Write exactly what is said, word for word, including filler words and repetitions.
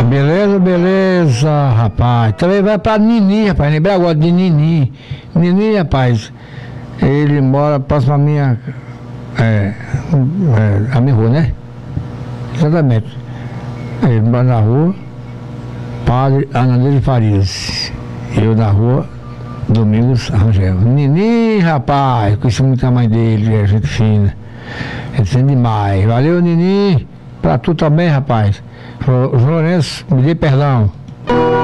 Beleza, beleza, rapaz. Também vai pra Nini, rapaz. Lembrar agora de Nini. Nini, rapaz, ele mora próximo à minha. É, é, a minha rua, né? Exatamente. Ele mora na rua Padre Anadeiro Farias. Eu na rua Domingos Rangel. Nini, rapaz, conheci muito a mãe dele, é gente fina. Ele sente demais. Valeu, Nini. Pra tu também, rapaz. João Lourenço, me dê perdão.